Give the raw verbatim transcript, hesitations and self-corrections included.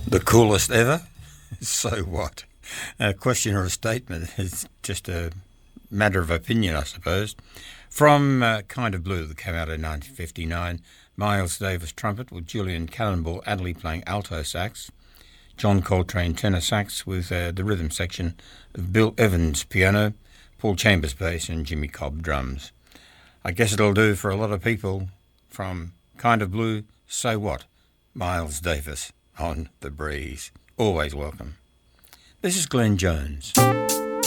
The coolest ever? So what? A question or a statement? It's just a matter of opinion, I suppose. From uh, Kind of Blue, that came out in nineteen fifty-nine, Miles Davis trumpet with Julian Cannonball Adderley playing alto sax, John Coltrane tenor sax with uh, the rhythm section of Bill Evans piano, Paul Chambers bass and Jimmy Cobb drums. I guess it'll do for a lot of people. From Kind of Blue, So What? Miles Davis on The Breeze. Always welcome. This is Glenn Jones.